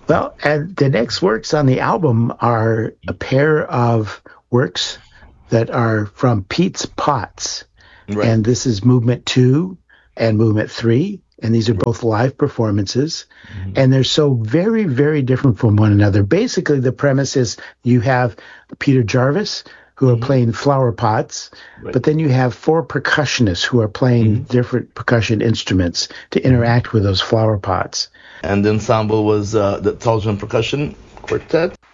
Well, and the next works on the album are a pair of works that are from Pete's Pots. Right. And this is Movement 2 and Movement 3. And these are both live performances. Mm-hmm. And they're so very, very different from one another. Basically, the premise is you have Peter Jarvis, who are playing flower pots, but then you have 4 percussionists who are playing different percussion instruments to interact with those flower pots. And the ensemble was the Toljan Percussion Quartet.